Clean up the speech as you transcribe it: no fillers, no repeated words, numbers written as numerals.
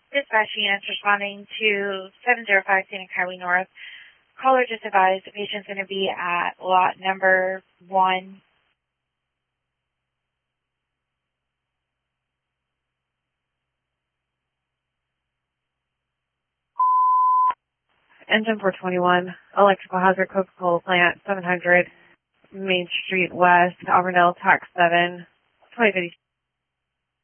Dispatch units responding to 705 Scenic Highway North. Caller just advised the patient's going to be at lot number 1. Engine 421, electrical hazard, Coca-Cola plant, 700 Main Street West, Auburndale, tax 7, 2050.